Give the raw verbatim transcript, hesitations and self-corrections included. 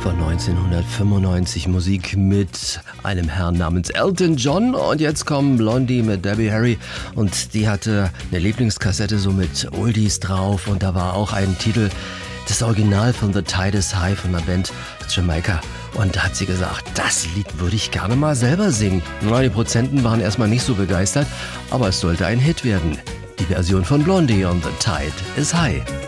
von neunzehnhundertfünfundneunzig, Musik mit einem Herrn namens Elton John. Und jetzt kommen Blondie mit Debbie Harry und die hatte eine Lieblingskassette so mit Oldies drauf und da war auch ein Titel, das Original von The Tide is High von einer Band aus Jamaika. Und da hat sie gesagt, das Lied würde ich gerne mal selber singen. Na, die Prozenten waren erstmal nicht so begeistert, aber es sollte ein Hit werden. Die Version von Blondie on The Tide is High.